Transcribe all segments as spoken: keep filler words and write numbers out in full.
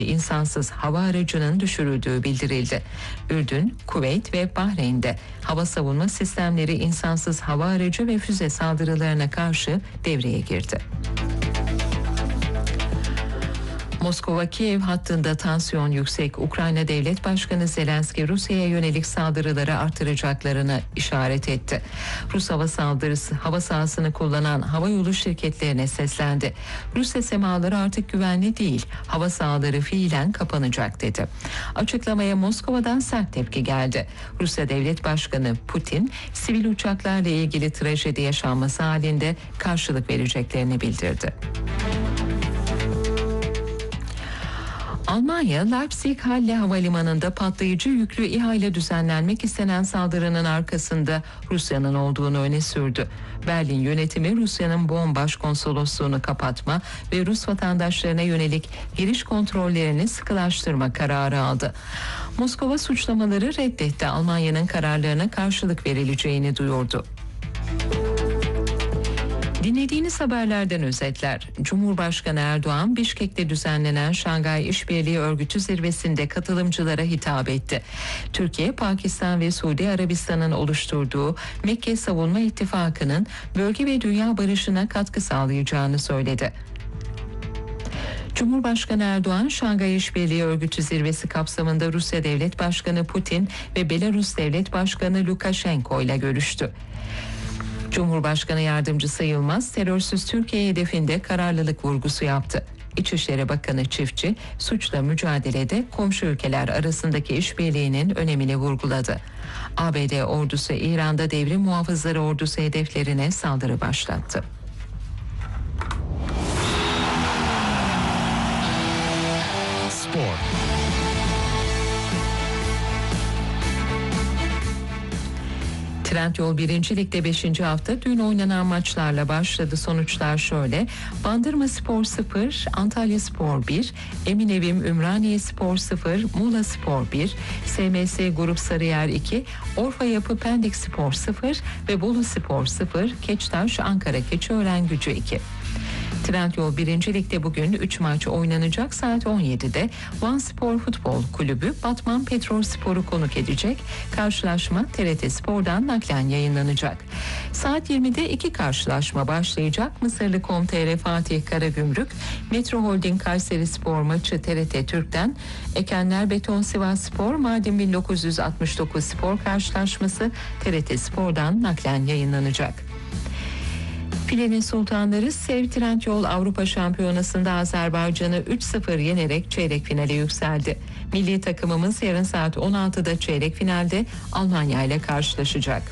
insansız hava aracının düşürüldüğü bildirildi. Ürdün, Kuveyt ve Bahreyn'de hava savunma sistemleri insansız hava aracı ve füze saldırılarına karşı devreye girdi. Moskova-Kiev hattında tansiyon yüksek. Ukrayna Devlet Başkanı Zelenski Rusya'ya yönelik saldırıları artıracaklarını işaret etti. Rus hava saldırısı hava sahasını kullanan havayolu şirketlerine seslendi. Rusya semaları artık güvenli değil. Hava sahaları fiilen kapanacak dedi. Açıklamaya Moskova'dan sert tepki geldi. Rusya Devlet Başkanı Putin, sivil uçaklarla ilgili trajedi yaşanması halinde karşılık vereceklerini bildirdi. Almanya, Leipzig-Halle Havalimanı'nda patlayıcı yüklü İHA ile düzenlenmek istenen saldırının arkasında Rusya'nın olduğunu öne sürdü. Berlin yönetimi Rusya'nın Bonn başkonsolosluğunu kapatma ve Rus vatandaşlarına yönelik giriş kontrollerini sıkılaştırma kararı aldı. Moskova suçlamaları reddetti. Almanya'nın kararlarına karşılık verileceğini duyurdu. Dinlediğiniz haberlerden özetler. Cumhurbaşkanı Erdoğan, Bişkek'te düzenlenen Şangay İşbirliği Örgütü zirvesinde katılımcılara hitap etti. Türkiye, Pakistan ve Suudi Arabistan'ın oluşturduğu Mekke Savunma İttifakı'nın bölge ve dünya barışına katkı sağlayacağını söyledi. Cumhurbaşkanı Erdoğan, Şangay İşbirliği Örgütü zirvesi kapsamında Rusya Devlet Başkanı Putin ve Belarus Devlet Başkanı Lukashenko ile görüştü. Cumhurbaşkanı Yardımcısı Yılmaz, terörsüz Türkiye hedefinde kararlılık vurgusu yaptı. İçişleri Bakanı Çiftçi, suçla mücadelede komşu ülkeler arasındaki işbirliğinin önemini vurguladı. A B D ordusu İran'da devrim muhafızları ordusu hedeflerine saldırı başlattı. Spor. Trendyol birinci Lig'de beşinci hafta dün oynanan maçlarla başladı. Sonuçlar şöyle: Bandırmaspor sıfır, Antalyaspor bir, Eminevim Ümraniyespor sıfır, Muğlaspor bir, S M S Grup Sarıyer iki, Orfa Yapı Pendikspor sıfır ve Boluspor sıfır, Keçtaş Ankara Keçiören-Gücü iki. Trendyol birinci Lig'de bugün üç maç oynanacak. Saat on yedide Van Spor Futbol Kulübü Batman Petrolspor'u konuk edecek. Karşılaşma T R T Spor'dan naklen yayınlanacak. Saat yirmide iki karşılaşma başlayacak. Mısırlı nokta com nokta t r Fatih Karagümrük, Metro Holding Kayseri Spor maçı T R T Türk'ten, Ekenler Beton Sivas Spor, Mardin bin dokuz yüz altmış dokuz Spor karşılaşması T R T Spor'dan naklen yayınlanacak. Filenin Sultanları Sev Trendyol Avrupa Şampiyonası'nda Azerbaycan'ı üç sıfır yenerek çeyrek finale yükseldi. Milli takımımız yarın saat on altıda çeyrek finalde Almanya ile karşılaşacak.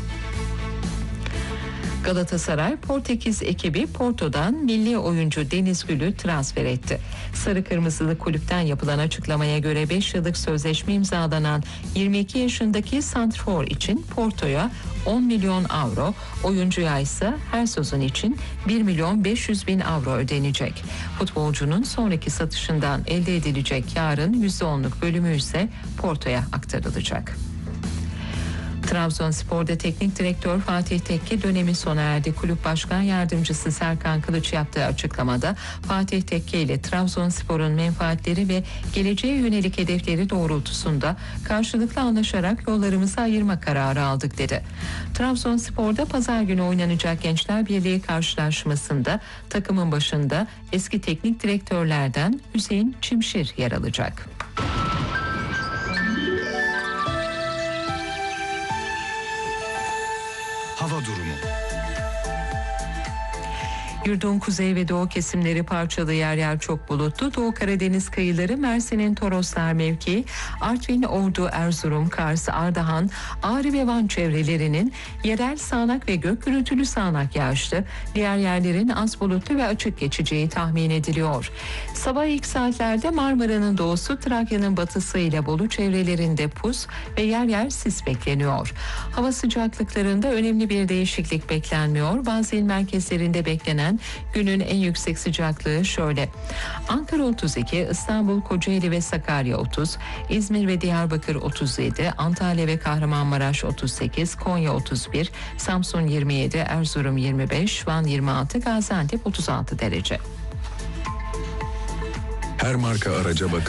Galatasaray, Portekiz ekibi Porto'dan milli oyuncu Deniz Gül'ü transfer etti. Sarı Kırmızılı kulüpten yapılan açıklamaya göre beş yıllık sözleşme imzalanan yirmi iki yaşındaki santrfor için Porto'ya on milyon avro, oyuncuya ise her sezon için bir milyon beş yüz bin avro ödenecek. Futbolcunun sonraki satışından elde edilecek karın yüzde onluk bölümü ise Porto'ya aktarılacak. Trabzonspor'da teknik direktör Fatih Tekke dönemi sona erdi. Kulüp Başkan Yardımcısı Serkan Kılıç yaptığı açıklamada Fatih Tekke ile Trabzonspor'un menfaatleri ve geleceğe yönelik hedefleri doğrultusunda karşılıklı anlaşarak yollarımızı ayırma kararı aldık dedi. Trabzonspor'da pazar günü oynanacak Gençler Birliği karşılaşmasında takımın başında eski teknik direktörlerden Hüseyin Çimşir yer alacak. Hava durumu. Yurdun kuzey ve doğu kesimleri parçalı, yer yer çok bulutlu. Doğu Karadeniz kıyıları, Mersin'in Toroslar mevkii, Artvin, Ordu, Erzurum, Kars, Ardahan, Ağrı ve Van çevrelerinin yerel sağanak ve gök gürültülü sağanak yağışlı, diğer yerlerin az bulutlu ve açık geçeceği tahmin ediliyor. Sabah ilk saatlerde Marmara'nın doğusu, Trakya'nın batısı ile Bolu çevrelerinde pus ve yer yer sis bekleniyor. Hava sıcaklıklarında önemli bir değişiklik beklenmiyor. Bazı il merkezlerinde beklenen günün en yüksek sıcaklığı şöyle: Ankara otuz iki, İstanbul, Kocaeli ve Sakarya otuz, İzmir ve Diyarbakır otuz yedi, Antalya ve Kahramanmaraş otuz sekiz, Konya otuz bir, Samsun yirmi yedi, Erzurum yirmi beş, Van yirmi altı, Gaziantep otuz altı derece. Her marka araca bakın.